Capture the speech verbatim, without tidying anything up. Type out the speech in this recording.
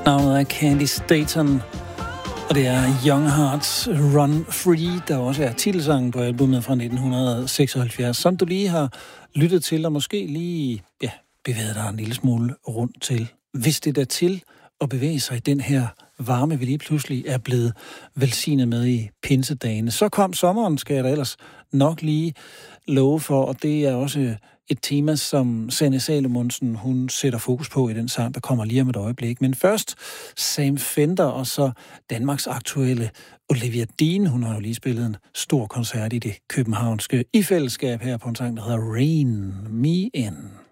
Navnet er Candy Staton, og det er Young Hearts Run Free, der også er titelsangen på albumet fra nitten seksoghalvfjerds, som du lige har lyttet til, og måske lige ja, bevæget dig en lille smule rundt til. Hvis det er til at bevæge sig i den her varme, vi lige pludselig er blevet velsignet med i pinsedagene, så kom sommeren, skal jeg da ellers nok lige love for, og det er også et tema, som Sanne Salomonsen, hun sætter fokus på i den sang, der kommer lige om et øjeblik. Men først Sam Fender, og så Danmarks aktuelle Olivia Dean. Hun har jo lige spillet en stor koncert i det københavnske i fællesskab her på en sang, der hedder Rain Me In.